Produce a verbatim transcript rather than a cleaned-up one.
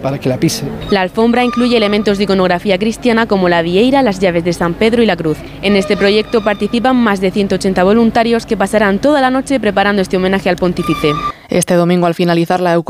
para que la pise. La alfombra incluye elementos de iconografía cristiana como la vieira, las llaves de San Pedro y la cruz. En este proyecto participan más de ciento ochenta voluntarios que pasarán toda la noche preparando este homenaje al pontífice. Este domingo, al finalizar la Eucaristía,